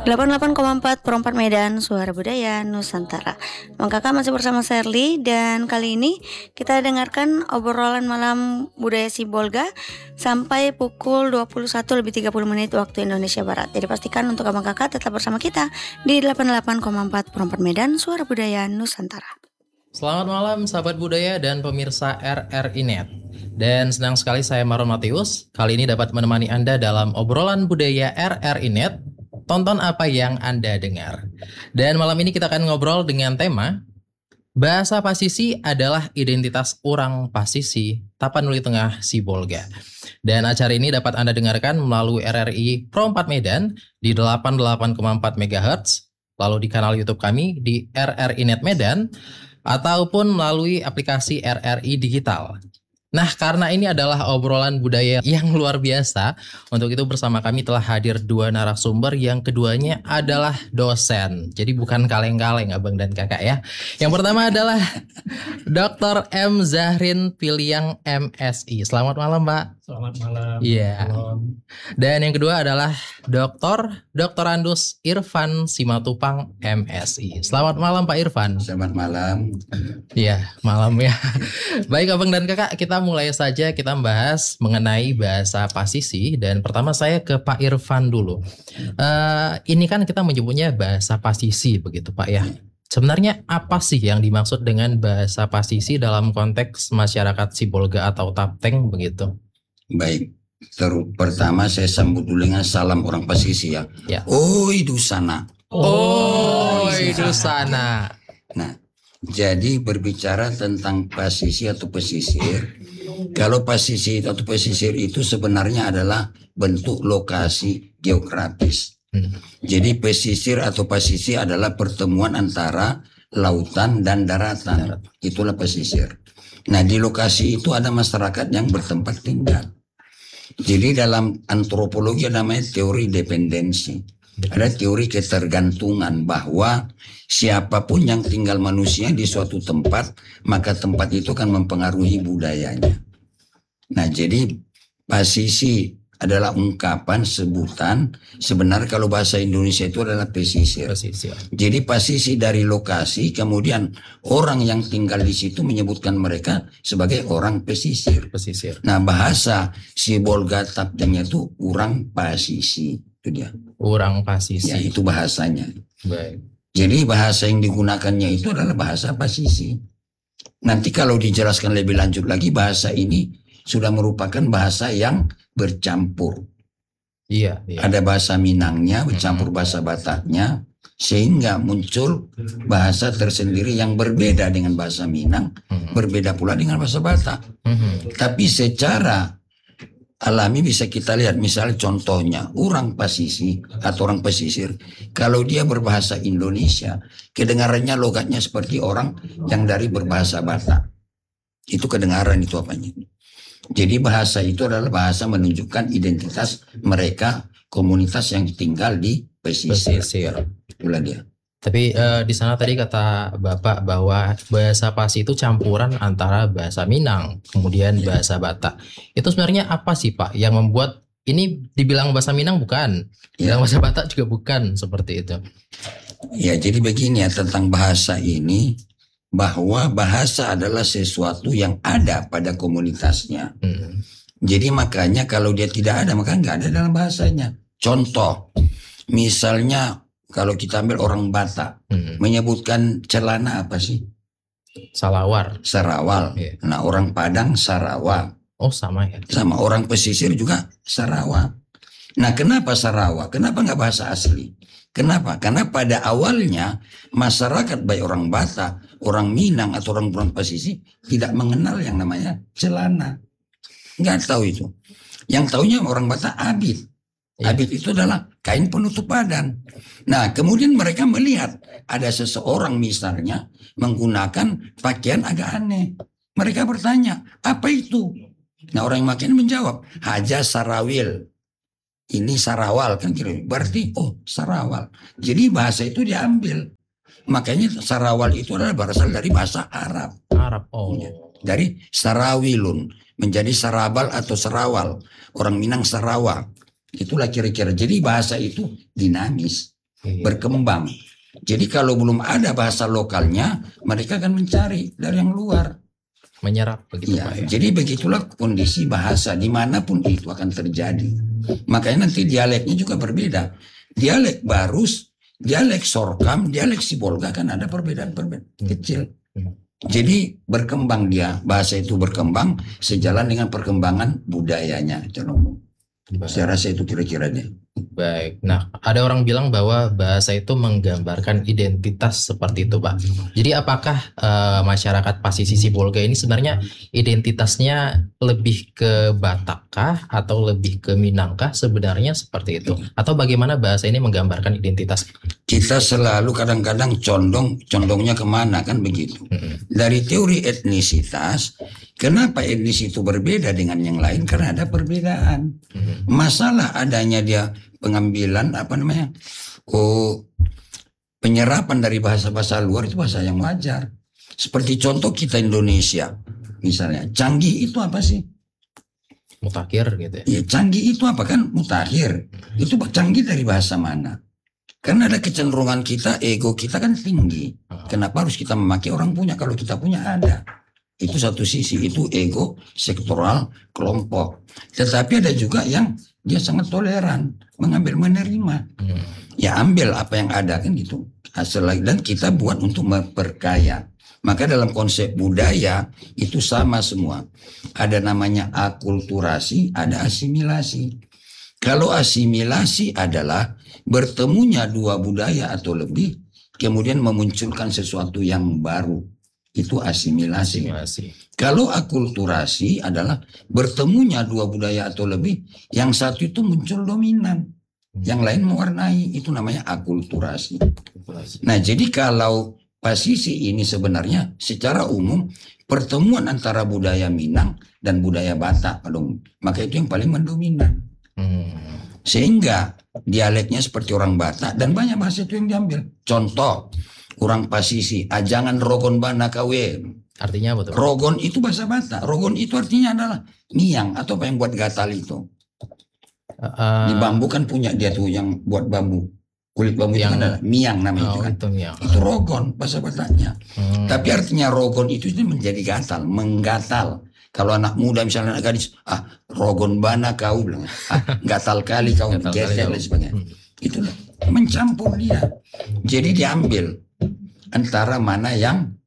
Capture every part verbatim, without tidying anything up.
delapan puluh delapan koma empat per empat Medan, Suara Budaya Nusantara. Bang Kakak masih bersama Sherly, dan kali ini kita dengarkan obrolan malam budaya Sibolga sampai pukul dua puluh satu lebih tiga puluh menit waktu Indonesia Barat. Jadi pastikan untuk Abang Kakak tetap bersama kita di delapan puluh delapan koma empat per empat Medan, Suara Budaya Nusantara. Selamat malam sahabat budaya dan pemirsa R R I Net. Dan senang sekali saya Maron Matius kali ini dapat menemani Anda dalam obrolan budaya R R I Net. Tonton apa yang Anda dengar. Dan malam ini kita akan ngobrol dengan tema Bahasa Pasisi adalah identitas orang Pasisi, Tapanuli Tengah Sibolga. Dan acara ini dapat Anda dengarkan melalui R R I Pro empat Medan di delapan puluh delapan koma empat megahertz, lalu di kanal YouTube kami di R R I Net Medan, ataupun melalui aplikasi R R I Digital. Nah, karena ini adalah obrolan budaya yang luar biasa, untuk itu bersama kami telah hadir dua narasumber yang keduanya adalah dosen. Jadi bukan kaleng-kaleng Abang dan Kakak ya. Yang pertama adalah Doktor M. Zahrin Piliang M Si. Selamat malam, Pak. Selamat malam. Iya. Dan yang kedua adalah Doktor Doktorandus Irfan Simatupang M Si. Selamat malam Pak Irfan. Selamat malam. Iya, malam ya. Baik Abang dan Kakak, kita mulai saja kita membahas mengenai bahasa Pasisi. Dan pertama saya ke Pak Irfan dulu. Uh, ini kan kita menyebutnya bahasa Pasisi begitu Pak ya. Sebenarnya apa sih yang dimaksud dengan bahasa Pasisi dalam konteks masyarakat Sibolga atau Tapteng begitu? Baik, Ter- pertama saya sambut dulu dengan salam orang Pasisi ya. Ya. Oi Dusana. Oh, itu sana. Nah, jadi berbicara tentang Pasisi atau pesisir. Kalau Pasisi atau pesisir itu sebenarnya adalah bentuk lokasi geografis. Hmm. Jadi pesisir atau Pasisi adalah pertemuan antara lautan dan daratan. Itulah pesisir. Nah, di lokasi itu ada masyarakat yang bertempat tinggal. Jadi dalam antropologi ada namanya teori dependensi. Ada teori ketergantungan bahwa siapapun yang tinggal manusia di suatu tempat, maka tempat itu akan mempengaruhi budayanya. Nah, jadi Pasisi adalah ungkapan, sebutan. Sebenarnya kalau bahasa Indonesia itu adalah pesisir. Pesisir. Jadi pasisi dari lokasi, kemudian orang yang tinggal di situ menyebutkan mereka sebagai orang pesisir. Pesisir. Nah, bahasa Sibolga Taptengnya itu orang pasisi. Itu dia. Orang Pasisi. Ya, itu bahasanya. Baik. Jadi bahasa yang digunakannya itu adalah bahasa pasisi. Nanti kalau dijelaskan lebih lanjut lagi, bahasa ini sudah merupakan bahasa yang bercampur. Iya, iya. Ada bahasa Minangnya bercampur bahasa Bataknya, sehingga muncul bahasa tersendiri yang berbeda dengan bahasa Minang, hmm. berbeda pula dengan bahasa Batak. Hmm. Tapi secara alami bisa kita lihat, misalnya contohnya orang Pasisi atau orang pesisir, kalau dia berbahasa Indonesia, kedengarannya logatnya seperti orang yang dari berbahasa Batak. Itu kedengaran itu apanya. Jadi bahasa itu adalah bahasa menunjukkan identitas mereka, komunitas yang tinggal di pesisir. pesisir. Itulah dia. Tapi uh, di sana tadi kata Bapak bahwa bahasa Pasi itu campuran antara bahasa Minang, kemudian ya. bahasa Batak. Itu sebenarnya apa sih Pak yang membuat ini dibilang bahasa Minang bukan, ya. dibilang bahasa Batak juga bukan, seperti itu? Ya, jadi begini ya tentang bahasa ini. Bahwa bahasa adalah sesuatu yang ada pada komunitasnya. Hmm. Jadi makanya kalau dia tidak ada, maka nggak ada dalam bahasanya. Contoh, misalnya kalau kita ambil orang Batak, hmm. menyebutkan celana apa sih? Salawar. Sarawal. Yeah. Nah, orang Padang Sarawak. Oh, sama ya. Sama orang pesisir juga Sarawak. Nah, kenapa Sarawak? Kenapa nggak bahasa asli? Kenapa? Karena pada awalnya masyarakat baik orang Batak, orang Minang atau orang orang Pasisi tidak mengenal yang namanya celana. Nggak tahu itu. Yang taunya orang Batak abid. Ya. Abid itu adalah kain penutup badan. Nah, kemudian mereka melihat ada seseorang misalnya menggunakan pakaian agak aneh. Mereka bertanya, apa itu? Nah, orang yang makin menjawab, Haja Sarawil. Ini Sarawal kan kira, berarti oh Sarawal. Jadi bahasa itu diambil. Makanya Sarawal itu adalah berasal dari bahasa Arab. Arab, oh. Dari Sarawilun menjadi Sarabal atau Sarawal. Orang Minang Sarawak. Itulah kira-kira. Jadi bahasa itu dinamis. Iya. berkembang. Jadi kalau belum ada bahasa lokalnya, mereka akan mencari dari yang luar. Menyerap begitu Ya, Pak ya. jadi begitulah kondisi bahasa dimanapun itu akan terjadi. Makanya nanti dialeknya juga berbeda. Dialek Barus, dialek Sorkam, dialek Sibolga kan ada perbedaan-perbedaan kecil. Jadi berkembang dia, bahasa itu berkembang sejalan dengan perkembangan budayanya. Saya rasa itu kira-kira dia. Baik, nah ada orang bilang bahwa bahasa itu menggambarkan identitas seperti itu Pak. Jadi apakah uh, masyarakat Pasisi Sibolga ini sebenarnya identitasnya lebih ke Batak kah atau lebih ke Minang kah sebenarnya seperti itu? Atau bagaimana bahasa ini menggambarkan identitas? Kita selalu kadang-kadang condong, condongnya kemana kan begitu. Mm-hmm. Dari teori etnisitas, kenapa etnis itu berbeda dengan yang lain? Karena ada perbedaan. Mm-hmm. Masalah adanya dia pengambilan apa namanya oh penyerapan dari bahasa-bahasa luar itu bahasa yang wajar. Seperti contoh kita Indonesia misalnya, canggih itu apa sih? Mutakhir gitu ya. Ya canggih itu apa kan mutakhir. Itu canggih dari bahasa mana? Karena ada kecenderungan kita, ego kita kan tinggi. Kenapa harus kita memakai orang punya kalau kita punya ada? Itu satu sisi, itu ego sektoral kelompok. Tetapi ada juga yang dia sangat toleran, mengambil menerima. Hmm. Ya ambil apa yang ada kan gitu. Hasil lagi dan kita buat untuk memperkaya. Maka dalam konsep budaya itu sama semua. Ada namanya akulturasi, ada asimilasi. Kalau asimilasi adalah bertemunya dua budaya atau lebih, kemudian memunculkan sesuatu yang baru. Itu asimilasi. asimilasi. Kalau akulturasi adalah bertemunya dua budaya atau lebih, yang satu itu muncul dominan, hmm. yang lain mewarnai, itu namanya akulturasi. akulturasi. Nah, jadi kalau Pasisi ini sebenarnya secara umum pertemuan antara budaya Minang dan budaya Batak, maka itu yang paling mendominan. Hmm. Sehingga dialeknya seperti orang Batak dan banyak bahasa itu yang diambil. Contoh, orang Pasisi, ajangan rogon bana kawe. Artinya apa tuh? Rogon itu bahasa Batak. Rogon itu artinya adalah miang atau apa yang buat gatal itu. Uh, Di bambu kan punya dia tuh yang buat bambu. Kulit bambu yang, itu kan adalah miang namanya oh, itu kan. Itu, itu rogon bahasa Bataknya. Hmm. Tapi artinya rogon itu menjadi gatal, menggatal. Kalau anak muda misalnya anak gadis, ah rogon bana kau bilang, ah gatal kali kau, geser dan sebagainya. Hmm. Itulah mencampur dia. Jadi diambil antara mana yang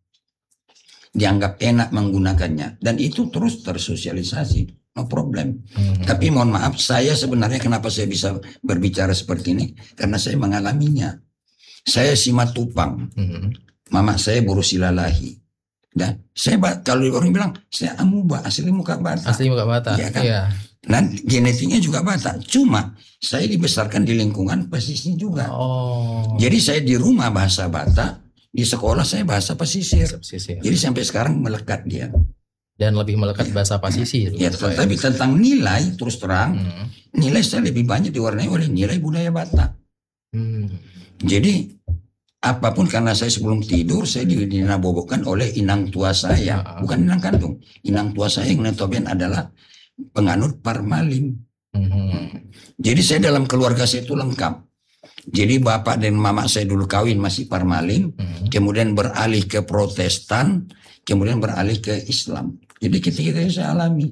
dianggap enak menggunakannya dan itu terus tersosialisasi, no problem. Hmm. Tapi mohon maaf, saya sebenarnya kenapa saya bisa berbicara seperti ini karena saya mengalaminya. Saya Simatupang, hmm. mama saya Borusilalahi. Dan saya kalau orang bilang saya Amuba, asli muka Batak. Asli muka Batak. Ya kan? Iya. Dan genetiknya juga Batak. Cuma saya dibesarkan di lingkungan pesisir juga. Oh. Jadi saya di rumah bahasa Batak, di sekolah saya bahasa pesisir. pesisir. Jadi sampai sekarang melekat dia. Dan lebih melekat ya. Bahasa Pasisi. Ya, tetapi ya. Tentang nilai terus terang, hmm. nilai saya lebih banyak diwarnai oleh nilai budaya Batak. Hmm. Jadi apapun karena saya sebelum tidur saya dinabobokkan oleh inang tua saya, ah. bukan inang kandung. Inang tua saya yang notabene adalah penganut Parmalim. Hmm. Jadi saya dalam keluarga saya itu lengkap. Jadi bapak dan mama saya dulu kawin masih Parmalim, hmm. kemudian beralih ke Protestan, kemudian beralih ke Islam. Jadi ketika itu saya alami.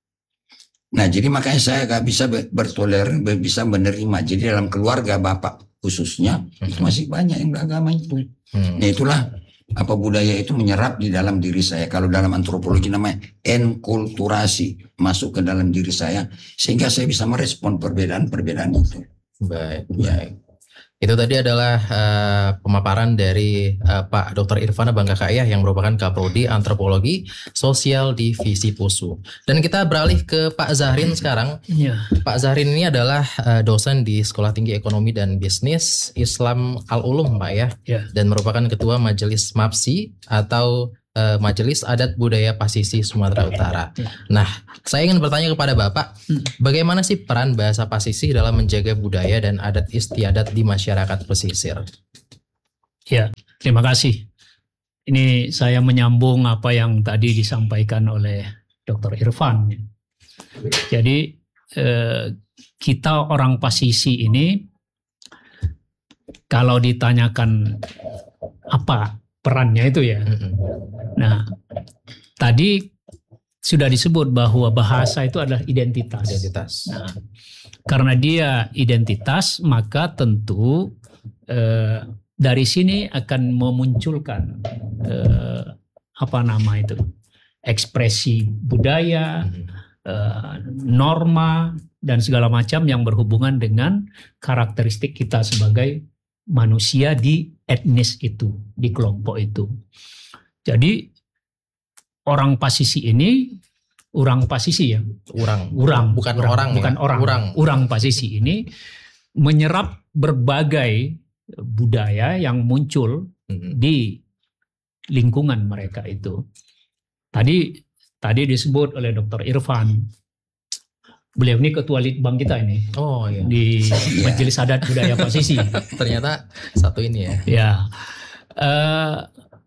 Nah jadi makanya saya gak bisa bertoleran, bisa menerima. Jadi dalam keluarga bapak khususnya hmm. itu masih banyak yang beragama itu. Hmm. Nah itulah apa budaya itu menyerap di dalam diri saya. Kalau dalam antropologi namanya enkulturasi, masuk ke dalam diri saya sehingga saya bisa merespon perbedaan-perbedaan itu. Baik, baik. Itu tadi adalah uh, pemaparan dari uh, Pak Doktor Irfana Bangkakaya yang merupakan Kaprodi Antropologi Sosial Divisi Pusu. Dan kita beralih ke Pak Zahrin sekarang. Ya. Pak Zahrin ini adalah uh, dosen di Sekolah Tinggi Ekonomi dan Bisnis Islam Al-Ulum, Pak ya. Ya. Dan merupakan Ketua Majelis MAPSI atau uh, Majelis Adat Budaya Pasisi Sumatera Utara. Ya. Nah, saya ingin bertanya kepada Bapak, hmm. bagaimana sih peran bahasa Pasisi dalam menjaga budaya dan adat istiadat di masyarakat pesisir? Ya, terima kasih. Ini saya menyambung apa yang tadi disampaikan oleh Doktor Irfan. Jadi eh, kita orang Pasisi ini kalau ditanyakan apa perannya itu ya. Mm-mm. Nah, tadi sudah disebut bahwa bahasa itu adalah identitas. Identitas. Nah, karena dia identitas, maka tentu eh, dari sini akan memunculkan eh, apa nama itu, ekspresi budaya, Mm-mm. eh, norma dan segala macam yang berhubungan dengan karakteristik kita sebagai manusia di etnis itu, di kelompok itu. Jadi orang Pasisi ini, orang Pasisi ya, Urang. urang, Bukan urang, orang bukan ya? orang, Urang. urang Pasisi ini menyerap berbagai budaya yang muncul Mm-mm. di lingkungan mereka itu. Tadi tadi disebut oleh Doktor Irfan, beliau ini ketua litbang kita ini Oh iya. di Iya. Majelis Adat Budaya Pasisi. Ternyata satu ini ya. Ya, eh,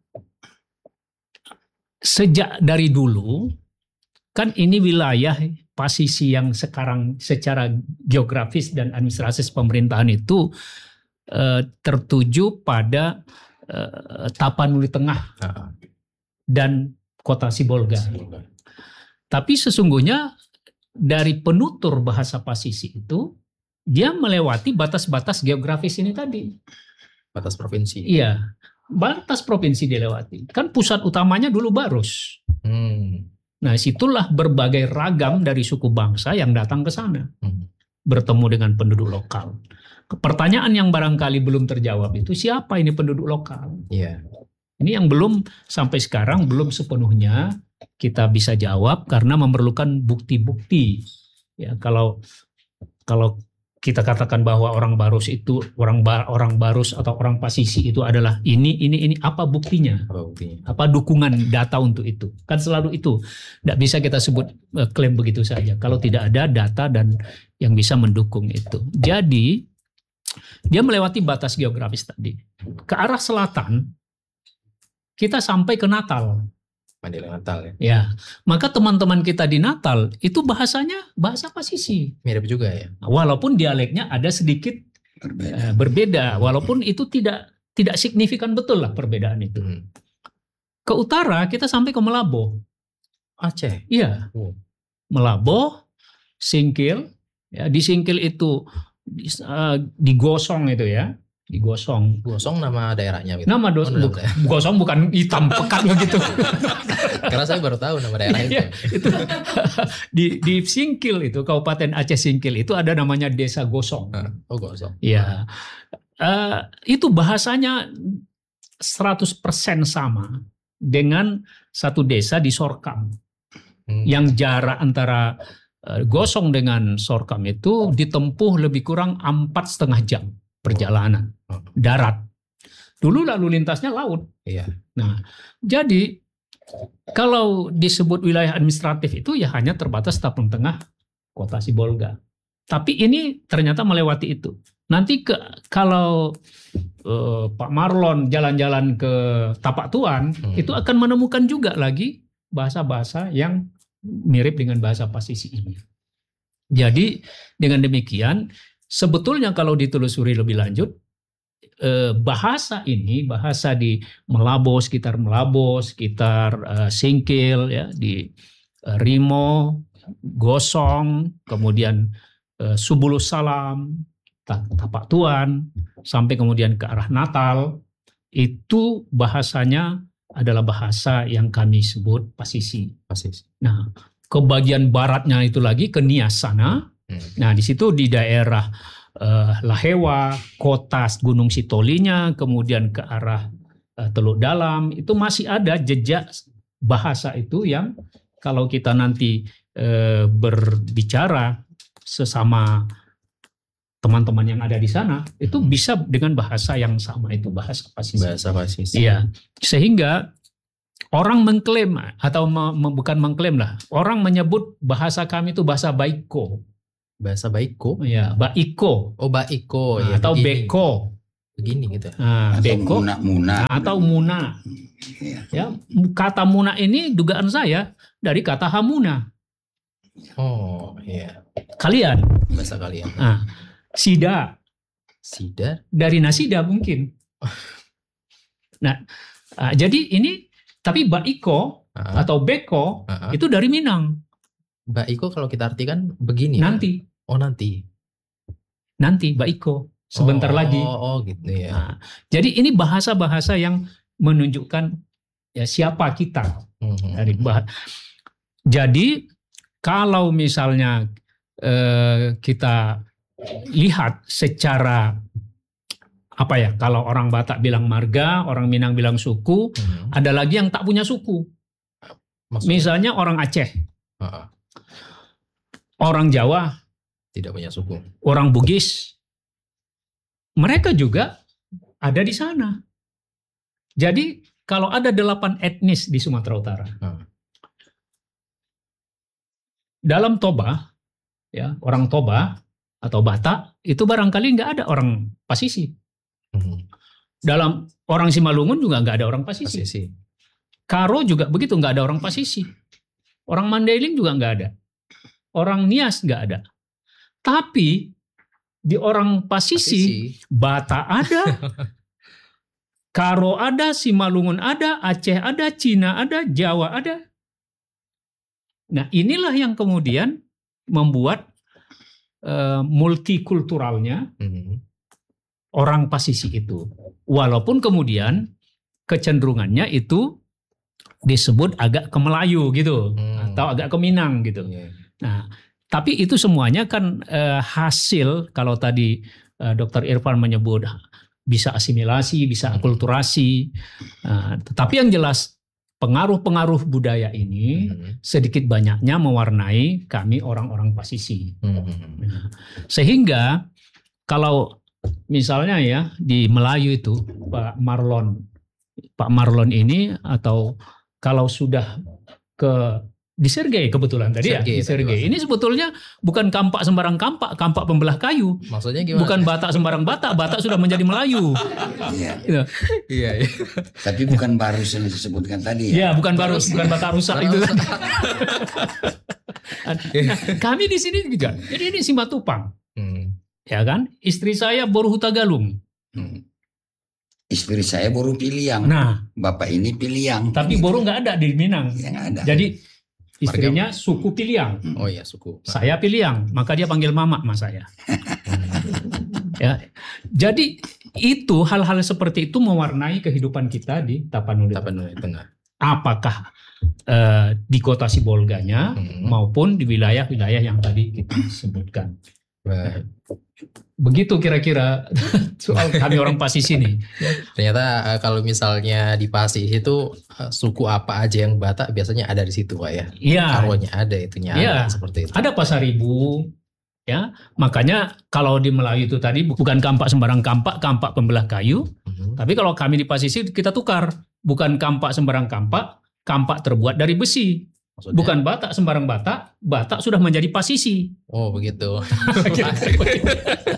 sejak dari dulu kan ini wilayah Pasisi yang sekarang secara geografis dan administratif pemerintahan itu eh, tertuju pada eh, Tapanuli Tengah Ah, dan Kota Sibolga. semoga. Tapi sesungguhnya dari penutur bahasa Pasisi itu dia melewati batas-batas geografis ini tadi. Batas provinsi. Iya, batas provinsi dilewati. Kan pusat utamanya dulu Baros. Hmm. Nah, situlah berbagai ragam dari suku bangsa yang datang ke sana. Hmm. Bertemu dengan penduduk lokal. Pertanyaan yang barangkali belum terjawab itu, siapa ini penduduk lokal? Iya. Ini yang belum sampai sekarang belum sepenuhnya kita bisa jawab karena memerlukan bukti-bukti. Ya, kalau kalau kita katakan bahwa orang Baros itu orang ba- orang Baros atau orang Pasisi itu adalah ini ini ini apa buktinya? Apa buktinya? Apa dukungan data untuk itu? Kan selalu itu. Tidak bisa kita sebut eh, klaim begitu saja kalau tidak ada data dan yang bisa mendukung itu. Jadi dia melewati batas geografis tadi. Ke arah selatan kita sampai ke Natal. Mandailing Natal ya. Ya, maka teman-teman kita di Natal itu bahasanya bahasa Pasisi. Mirip juga ya. Walaupun dialeknya ada sedikit Berbeda. eh, berbeda, walaupun itu tidak tidak signifikan betul lah perbedaan itu. Hmm. Ke utara kita sampai ke Melabo. Aceh. Iya. Oh. Melabo, Singkil, ya di Singkil itu di, eh, digosong itu ya, digosong. Gosong nama daerahnya gitu. Nama dos, Oh, nama bu- daerah. gosong bukan hitam pekat begitu. Karena saya baru tahu nama daerah itu. Iya, itu di di Singkil itu Kabupaten Aceh Singkil itu ada namanya Desa Gosong. Ah, Oh gosong. Iya. Eh, itu bahasanya seratus persen sama dengan satu desa di Sorkam. Hmm. Yang jarak antara eh, Gosong dengan Sorkam itu ditempuh lebih kurang empat setengah jam perjalanan Oh. darat. Dulu lalu lintasnya laut. Iya. Nah, jadi kalau disebut wilayah administratif itu ya hanya terbatas Tapang Tengah, Kota Sibolga. Tapi ini ternyata melewati itu. Nanti ke kalau eh, Pak Marlon jalan-jalan ke Tapak Tuan, Hmm. itu akan menemukan juga lagi bahasa-bahasa yang mirip dengan bahasa Pasisi ini. Jadi dengan demikian, sebetulnya kalau ditelusuri lebih lanjut, eh, bahasa ini, bahasa di Melabo, sekitar Melabo, sekitar eh, Singkil, ya, di eh, Rimo, Gosong, kemudian eh, Subulus Salam, Ta- Tapak Tuan, sampai kemudian ke arah Natal, itu bahasanya adalah bahasa yang kami sebut Pasisi. Pasti. Nah, ke bagian baratnya itu lagi ke Nias sana. Hmm. Nah, di situ di daerah eh, Lahewa, kota Gunung Sitolinya, kemudian ke arah eh, Teluk Dalam, itu masih ada jejak bahasa itu yang kalau kita nanti eh, berbicara sesama teman-teman yang ada di sana, itu bisa dengan bahasa yang sama, itu bahasa Pasisi. Bahasa Pasisi. Iya, sehingga orang mengklaim atau me- me- bukan mengklaim lah, orang menyebut bahasa kami itu bahasa Baiko, Bahasa Baiko. ya, Baiko, Oh Baiko nah, ya. atau begini. Beko, Begini gitu. nah, Atau Beko, muna-muna. nah, atau Muna. Iya. Ya, kata Muna ini dugaan saya dari kata Hamuna, Oh iya. kalian. Bahasa kalian. Nah, Sida, Sida? Dari Nasida mungkin. Nah, uh, jadi ini tapi Baiko Ah, atau Beko ah, ah. itu dari Minang. Baiko kalau kita artikan begini. Nanti, Oh nanti. nanti Baiko sebentar Oh, lagi. Oh, oh gitu ya. Nah, jadi ini bahasa-bahasa yang menunjukkan ya siapa kita Mhm. dari bah- Jadi kalau misalnya eh, kita lihat secara apa ya, kalau orang Batak bilang marga, orang Minang bilang suku, Mhm. ada lagi yang tak punya suku. Maksudnya? Misalnya orang Aceh, Ah, ah. orang Jawa, Tidak punya suku. orang Bugis. Mereka juga ada di sana. Jadi kalau ada delapan etnis di Sumatera Utara, Ah. dalam Toba, ya orang Toba atau Batak itu barangkali nggak ada orang Pasisi. Mhm. Dalam orang Simalungun juga nggak ada orang Pasisi. Pasisi. Karo juga begitu, nggak ada orang Pasisi. Orang Mandailing juga nggak ada. Orang Nias nggak ada. Tapi di orang Pasisi, Pasisi. Batak ada, Karo ada, Simalungun ada, Aceh ada, Cina ada, Jawa ada. Nah inilah yang kemudian membuat uh, multikulturalnya Mhm. orang Pasisi itu. Walaupun kemudian kecenderungannya itu disebut agak ke Melayu gitu, Hmm. atau agak ke Minang gitu. Iya. Nah, tapi itu semuanya kan eh, hasil, kalau tadi eh, dokter Irfan menyebut bisa asimilasi, bisa Hmm. akulturasi. Nah, tetapi yang jelas pengaruh-pengaruh budaya ini Mhm. sedikit banyaknya mewarnai kami orang-orang Pasisi. Mhm. Nah, sehingga kalau misalnya ya di Melayu itu Pak Marlon, Pak Marlon ini atau kalau sudah ke di Sergei kebetulan tadi ya, Sergei di tadi, Sergei. Pak. Ini sebetulnya bukan kampak sembarang kampak, kampak pembelah kayu. Maksudnya gimana? Bukan Batak sembarang Batak, Batak sudah menjadi Melayu. Iya. Gitu. Iya, iya. Tapi bukan barus yang disebutkan tadi Ya, ya. bukan baru, bukan Batak rusak itu. Batak Nah, kami di sini juga. Jadi ini Simatupang, Hmm. ya kan? Istri saya Boru Hutagalung. Hmm. Istri saya baru Piliang. Nah, Bapak ini Piliang. tapi Boru nggak ada di Minang. Yang ada. Jadi istrinya suku Piliang. Oh iya, suku. Saya Piliang, maka dia panggil mama sama saya. Ya, jadi itu hal-hal seperti itu mewarnai kehidupan kita di Tapanuli. Tapanuli Tengah. Apakah eh, di kota Sibolganya Hmm. maupun di wilayah-wilayah yang tadi kita sebutkan. Baik. Begitu kira-kira soal kami orang Pasisi ini. Ternyata eh, kalau misalnya di Pasisi itu eh, suku apa aja yang Batak biasanya ada di situ, Pak ya. Iya, Karonya ada, itunya Iya. ada seperti itu. ada Pasaribu. Ya, makanya kalau di Melayu itu tadi bukan kampak sembarang kampak, kampak pembelah kayu. Mhm. Tapi kalau kami di Pasisi kita tukar, bukan kampak sembarang kampak, kampak terbuat dari besi. Maksudnya? Bukan Batak sembarang Batak, Batak sudah menjadi Pasisi. Oh begitu. Kira-kira.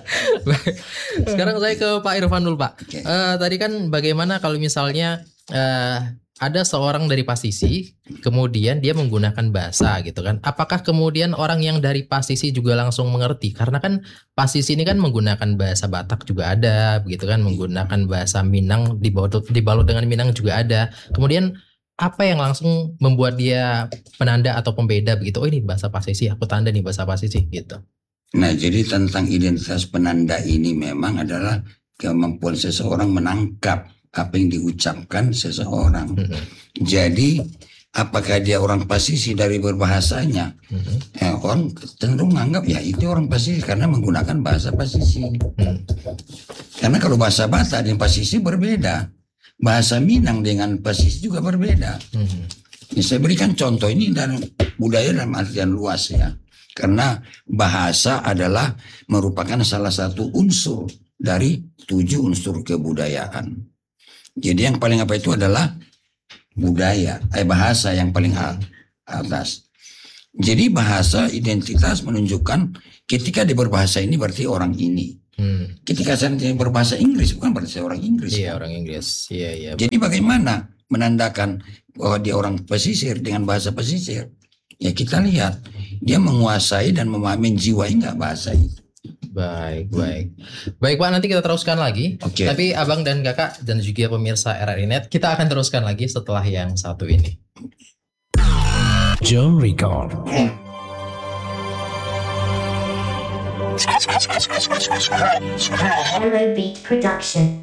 Sekarang saya ke Pak Irfan dulu, Pak. Oke. Eh, tadi kan bagaimana kalau misalnya eh, ada seorang dari Pasisi, kemudian dia menggunakan bahasa gitu kan. Apakah kemudian orang yang dari Pasisi juga langsung mengerti? Karena kan Pasisi ini kan menggunakan bahasa Batak juga ada, begitu kan, menggunakan bahasa Minang dibalut, dibalut dengan Minang juga ada. Kemudian apa yang langsung membuat dia penanda atau pembeda begitu? Oh ini bahasa Pasisi, aku tanda nih bahasa Pasisi gitu. Nah, jadi tentang identitas penanda ini memang adalah kemampuan seseorang menangkap apa yang diucapkan seseorang. Mhm. Jadi, apakah dia orang Pasisi dari berbahasanya? Mhm. Eh, orang cenderung menganggap ya itu orang Pasisi karena menggunakan bahasa Pasisi. Hmm. Karena kalau bahasa Batak dan Pasisi berbeda. Bahasa Minang dengan Pasisi juga berbeda. Mhm. Ya, saya berikan contoh ini dan budaya dalam artian luas ya. Karena bahasa adalah merupakan salah satu unsur dari tujuh unsur kebudayaan. Jadi yang paling apa itu adalah budaya, eh bahasa yang paling a- atas. Jadi bahasa identitas menunjukkan ketika dia berbahasa ini berarti orang ini. Hmm. Ketika saya berbahasa Inggris bukan berarti saya orang Inggris. Iya orang Inggris. Iya iya. Jadi bagaimana menandakan bahwa dia orang pesisir dengan bahasa pesisir? Ya kita lihat dia menguasai dan memahami jiwa enggak bahasa itu. Baik, baik. Baik Pak, nanti kita teruskan lagi. Oke. Tapi Abang dan Kakak dan juga pemirsa R R I Net, kita akan teruskan lagi setelah yang satu ini. Joe Record. R O B Production.